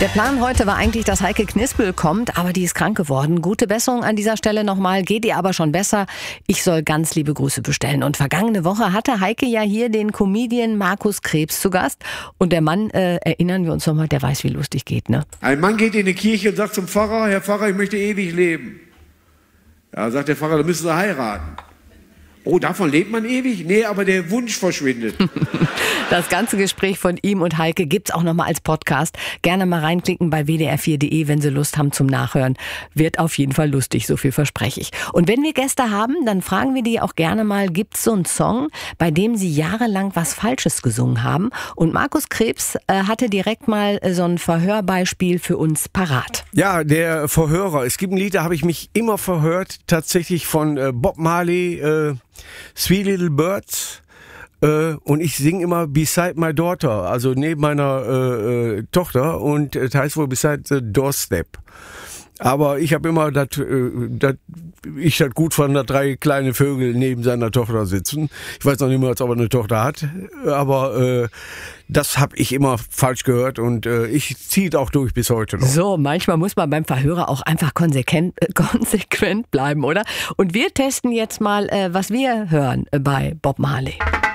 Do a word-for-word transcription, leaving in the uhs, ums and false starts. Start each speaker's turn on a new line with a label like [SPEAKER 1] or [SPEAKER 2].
[SPEAKER 1] Der Plan heute war eigentlich, dass Heike Knispel kommt, aber die ist krank geworden. Gute Besserung an dieser Stelle nochmal, geht ihr aber schon besser. Ich soll ganz liebe Grüße bestellen. Und vergangene Woche hatte Heike ja hier den Comedian Markus Krebs zu Gast. Und der Mann, äh, erinnern wir uns nochmal, der weiß, wie lustig geht, ne?
[SPEAKER 2] Ein Mann geht in die Kirche und sagt zum Pfarrer: Herr Pfarrer, ich möchte ewig leben. Ja, sagt der Pfarrer, dann müssen Sie heiraten. Oh, davon lebt man ewig? Nee, aber der Wunsch verschwindet.
[SPEAKER 1] Das ganze Gespräch von ihm und Heike gibt's auch nochmal als Podcast. Gerne mal reinklicken bei w d r vier punkt d e, wenn Sie Lust haben zum Nachhören. Wird auf jeden Fall lustig, so viel verspreche ich. Und wenn wir Gäste haben, dann fragen wir die auch gerne mal, gibt's so einen Song, bei dem sie jahrelang was Falsches gesungen haben? Und Markus Krebs äh, hatte direkt mal äh, so ein Verhörbeispiel für uns parat.
[SPEAKER 3] Ja, der Verhörer. Es gibt ein Lied, da habe ich mich immer verhört, tatsächlich von äh, Bob Marley, äh, Sweet Little Birds, äh, und ich singe immer Beside My Daughter, also neben meiner äh, äh, Tochter, und es heißt wohl Beside the Doorstep. Aber ich habe immer, dat, äh, dat, ich das gut fand, dass drei kleine Vögel neben seiner Tochter sitzen. Ich weiß noch nicht mal, ob er eine Tochter hat, aber äh, das habe ich immer falsch gehört und äh, ich ziehe es auch durch bis heute noch.
[SPEAKER 1] So, manchmal muss man beim Verhörer auch einfach konsequent, äh, konsequent bleiben, oder? Und wir testen jetzt mal, äh, was wir hören äh, bei Bob Marley.